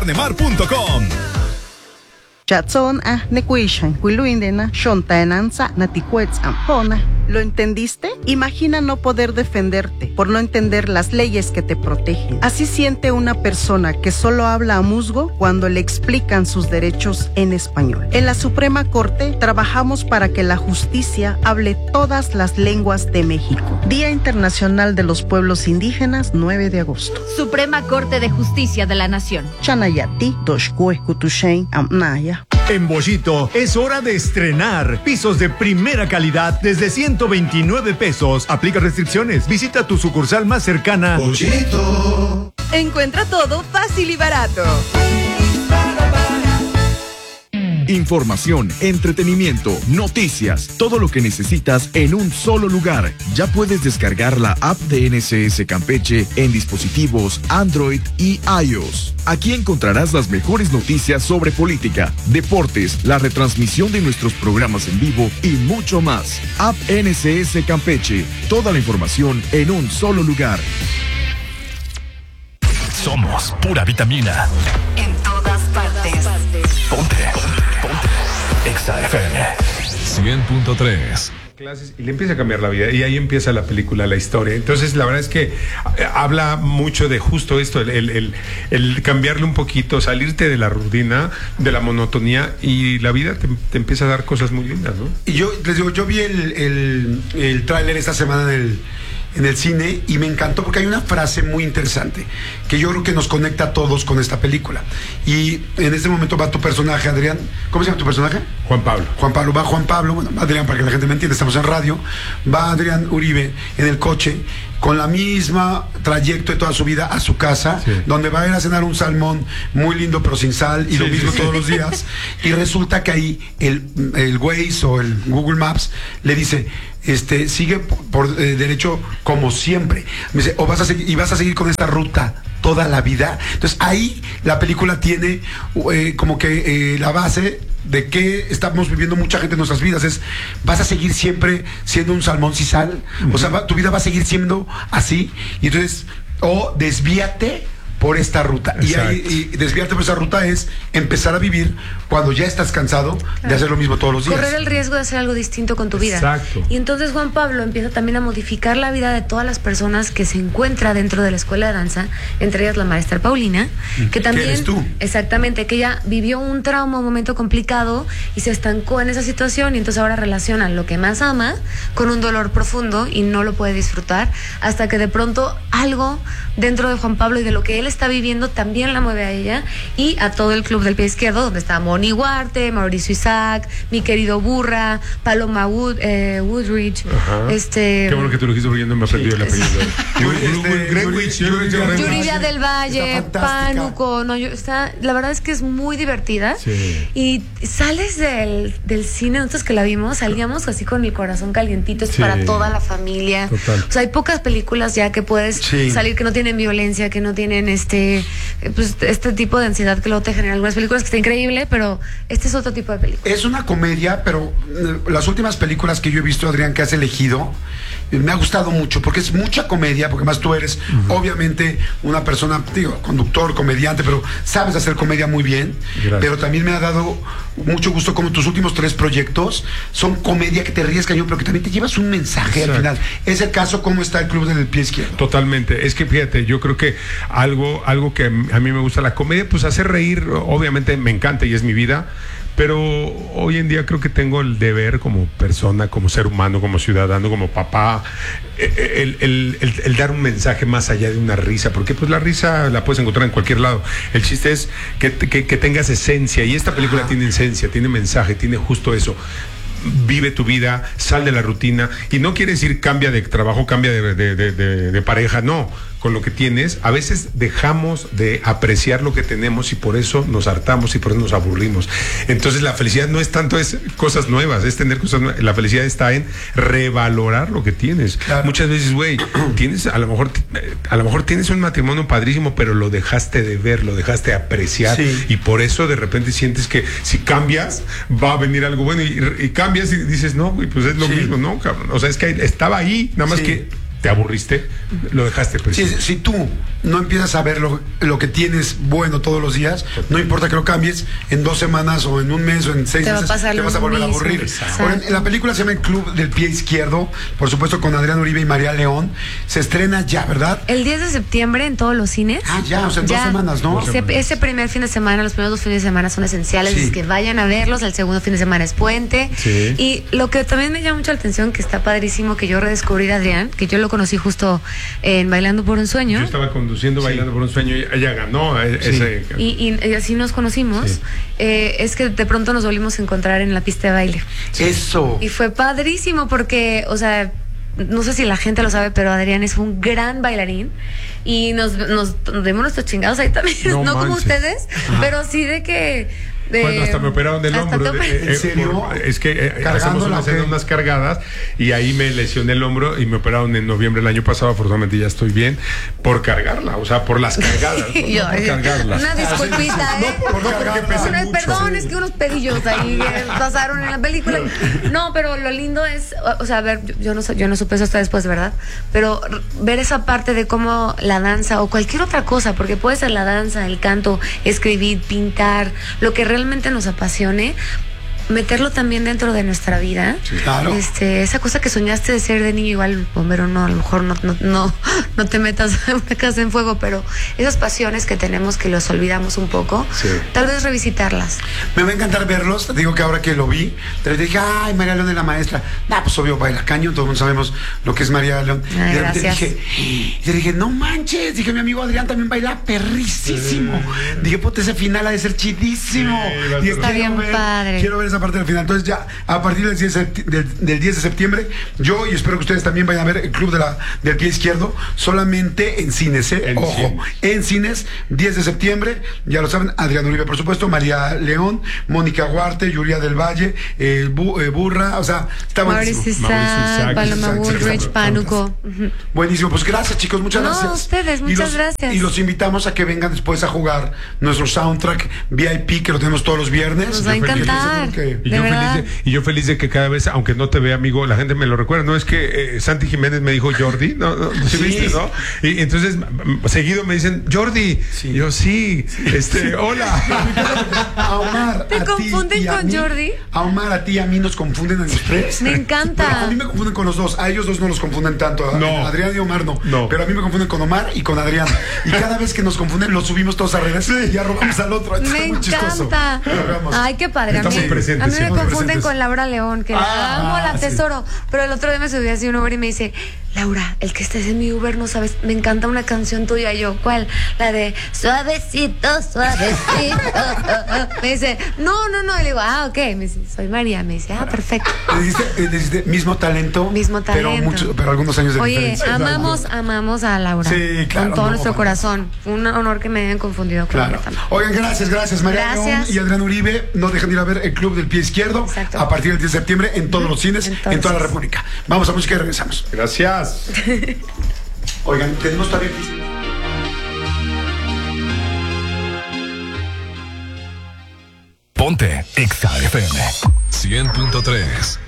Carnemar.com. Chatson nekuishan, kuiluindena, shontaenanza, naticuetzam, ¿Lo entendiste? Imagina no poder defenderte por no entender las leyes que te protegen. Así siente una persona que solo habla a musgo cuando le explican sus derechos en español. En la Suprema Corte trabajamos para que la justicia hable todas las lenguas de México. Día Internacional de los Pueblos Indígenas, 9 de agosto. Suprema Corte de Justicia de la Nación. Chanayati, Doshkue, Kutushen, Amnaya. En Bollito es hora de estrenar pisos de primera calidad desde 129 pesos. Aplica restricciones. Visita tu sucursal más cercana. Bollito. Encuentra todo fácil y barato. Información, entretenimiento, noticias, todo lo que necesitas en un solo lugar. Ya puedes descargar la app de NSS Campeche en dispositivos Android y iOS. Aquí encontrarás las mejores noticias sobre política, deportes, la retransmisión de nuestros programas en vivo y mucho más. App NSS Campeche. Toda la información en un solo lugar. Somos pura vitamina. En todas partes. Ponte. Exa FM 100.3. Clases y le empieza a cambiar la vida y ahí empieza la película, la historia. Entonces la verdad es que habla mucho de justo esto, el cambiarle un poquito, salirte de la rutina, de la monotonía, y la vida te empieza a dar cosas muy lindas, ¿no? Y yo les digo, yo vi el tráiler esta semana en el cine y me encantó porque hay una frase muy interesante que yo creo que nos conecta a todos con esta película. Y en este momento va tu personaje, Adrián. ¿Cómo se llama tu personaje? Juan Pablo. Va Juan Pablo, bueno, Adrián, para que la gente me entienda, estamos en radio. Va Adrián Uribe en el coche con la misma trayecto de toda su vida a su casa, sí, donde va a ir a cenar un salmón muy lindo pero sin sal, y sí, lo mismo todos los días. Y resulta que ahí el Waze o el Google Maps le dice, sigue por derecho como siempre. Me dice, vas a seguir con esta ruta toda la vida. Entonces ahí la película tiene como que la base de que estamos viviendo mucha gente en nuestras vidas. Vas a seguir siempre siendo un salmón sin sal. O sea, tu vida va a seguir siendo así. Y entonces, desvíate por esta ruta. Y desviarte por esa ruta es empezar a vivir cuando ya estás cansado, claro, de hacer lo mismo todos los días. Correr el riesgo de hacer algo distinto con tu vida. Exacto. Y entonces Juan Pablo empieza también a modificar la vida de todas las personas que se encuentra dentro de la escuela de danza, entre ellas la maestra Paulina, que también... ¿Quién eres tú? Exactamente, que ella vivió un trauma, un momento complicado y se estancó en esa situación, y entonces ahora relaciona lo que más ama con un dolor profundo y no lo puede disfrutar, hasta que de pronto algo dentro de Juan Pablo y de lo que él está viviendo también la mueve a ella y a todo el club del pie izquierdo, donde está Moni Huarte, Mauricio Isaac, mi querido Burra, Paloma Woodridge. Qué bueno que tú lo dijiste porque yo no me aprendí la película. Yuridia del Valle, Pánuco, la verdad es que es muy divertida. Sí. Y sales del cine, nosotros que la vimos, salíamos así con el corazón calientito, es para toda la familia. Total. O sea, hay pocas películas ya que puedes salir que no tienen violencia, que no tienen este tipo de ansiedad que luego te generan algunas películas, que está increíble, pero este es otro tipo de película. Es una comedia, pero las últimas películas que yo he visto, Adrián, que has elegido, me ha gustado mucho, porque es mucha comedia, porque más tú eres obviamente una persona, conductor, comediante, pero sabes hacer comedia muy bien. Gracias. Pero también me ha dado mucho gusto como tus últimos 3 proyectos son comedia que te ríes cañón, pero que también te llevas un mensaje. Exacto. Al final. Es el caso, ¿cómo está el Club del Pie Izquierdo? Totalmente. Es que fíjate, yo creo que algo que a mí me gusta la comedia, pues hacer reír, obviamente me encanta y es mi vida. Pero hoy en día creo que tengo el deber como persona, como ser humano, como ciudadano, como papá, el dar un mensaje más allá de una risa, porque pues la risa la puedes encontrar en cualquier lado. El chiste es que tengas esencia, y esta película tiene esencia, tiene mensaje, tiene justo eso. Vive tu vida, sal de la rutina, y no quiere decir cambia de trabajo, cambia de pareja, no. Con lo que tienes, a veces dejamos de apreciar lo que tenemos y por eso nos hartamos y por eso nos aburrimos. Entonces la felicidad no es tanto cosas nuevas, es tener cosas nuevas. La felicidad está en revalorar lo que tienes. Claro. Muchas veces, tienes a lo mejor tienes un matrimonio padrísimo, pero lo dejaste de ver, lo dejaste de apreciar, y por eso de repente sientes que si cambias va a venir algo bueno, y cambias y dices, no, pues es lo mismo, no, cabrón. O sea, es que estaba ahí, nada más que te aburriste, lo dejaste. Si tú no empiezas a ver lo que tienes bueno todos los días, no importa que lo cambies, en 2 semanas o en un mes o en 6 meses, te vas a volver a aburrir. En la película se llama El Club del Pie Izquierdo, por supuesto con Adrián Uribe y María León. Se estrena ya, ¿verdad? El 10 de septiembre en todos los cines. Ya, o sea, en 2 semanas, ¿no? Ese primer fin de semana, los primeros 2 fines de semana son esenciales, es que vayan a verlos. El segundo fin de semana es puente. Sí. Y lo que también me llama mucho la atención, que está padrísimo, que yo redescubrí a Adrián, que yo lo conocí justo en Bailando por un Sueño. Yo estaba conduciendo Bailando por un Sueño y ella ganó ese. Y así nos conocimos. Es que de pronto nos volvimos a encontrar en la pista de baile. Eso. Y fue padrísimo porque, o sea, no sé si la gente lo sabe, pero Adrián es un gran bailarín y nos demos nuestros chingados ahí también, no como ustedes, pero sí de que... Bueno, hasta me operaron del hombro. ¿En serio? Es que hacemos unas cargadas y ahí me lesioné el hombro y me operaron en noviembre del año pasado. Afortunadamente ya estoy bien por cargarla, o sea, por las cargadas. por cargarla. Una disculpita, perdón, es que unos pedillos ahí pasaron en la película. No, pero lo lindo es, o sea, a ver, yo no supe eso hasta después, ¿verdad? Pero ver esa parte de cómo la danza o cualquier otra cosa, porque puede ser la danza, el canto, escribir, pintar, lo que realmente nos apasione, meterlo también dentro de nuestra vida. Sí, claro. Esa cosa que soñaste de ser de niño, igual bombero no, a lo mejor no te metas a una casa en fuego, pero esas pasiones que tenemos que los olvidamos un poco, tal vez revisitarlas. Me va a encantar verlos. Te digo que ahora que lo vi, te dije, ay, María León es la maestra. Pues obvio baila caño, todos sabemos lo que es María León. Ay, y de repente gracias. dije, no manches, dije, mi amigo Adrián también baila perricísimo. Dije, puta, ese final ha de ser chidísimo. Dije, está bien padre. Quiero ver esa parte del final. Entonces ya a partir del 10 de septiembre, yo y espero que ustedes también vayan a ver El Club del Pie Izquierdo, solamente en cines, en cines, 10 de septiembre, ya lo saben, Adrián Uribe, por supuesto, María León, Mónica Huarte, Yuria del Valle, Burra, o sea, está buenísimo. Mauricio Isaac, Paloma Woolrich, Pánuco. Buenísimo, pues gracias, chicos, muchas gracias. No, ustedes, muchas gracias. Y los invitamos a que vengan después a jugar nuestro soundtrack VIP, que lo tenemos todos los viernes. Nos va a encantar. Y yo feliz de que cada vez, aunque no te vea, amigo, la gente me lo recuerda. No es que Santi Jiménez me dijo Jordi, ¿sí viste, no? Y entonces seguido me dicen Jordi. Y yo hola. A Omar, ¿te confunden con Jordi? A Omar, a ti y a mí nos confunden a los tres. Me encanta. Pero a mí me confunden con los dos. A ellos dos no los confunden tanto. A Adrián y Omar no. Pero a mí me confunden con Omar y con Adrián. Y cada vez que nos confunden, los subimos todos a redes y arrobamos al otro. Me encanta. Ay, qué padre. A mí me confunden con Laura León, que la amo, la tesoro. Pero el otro día me subí así un Uber y me dice, Laura, el que estés en mi Uber no sabes, me encanta una canción tuya. Y yo, ¿cuál? La de Suavecito, suavecito. Me dice, no. Y le digo, ok. Me dice, soy María. Me dice, perfecto. Le dijiste mismo talento. Pero algunos años de diferencia. Amamos a Laura. Sí, claro. Con todo nuestro corazón. Fue un honor que me hayan confundido con ella también. Oigan, gracias María León y Adrián Uribe. No dejen de ir a ver El Club del Pie Izquierdo. Exacto. A partir del 10 de septiembre en todos los cines, en toda la República. Vamos a música y regresamos. Gracias. Oigan, tenemos todavía... Ponte Exa FM 100.3.